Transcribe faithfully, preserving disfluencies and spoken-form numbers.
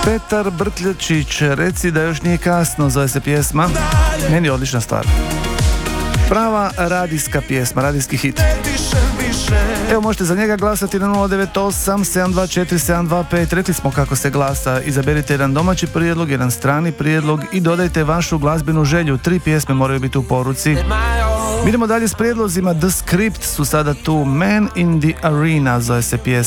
Petar Brkljačić, reci da još nije kasno, zove se pjesma. Meni je odlična stvar. Prava radijska pjesma, radijski hit. Evo, možete za njega glasati na nula devet osam sedam dva četiri sedam dva pet. Rekli smo kako se glasa. Izaberite jedan domaći prijedlog, jedan strani prijedlog i dodajte vašu glazbenu želju. Tri pjesme moraju biti u poruci. Idemo dalje s prijedlozima. The Script su sada tu. Man in the Arena zove se pjesma.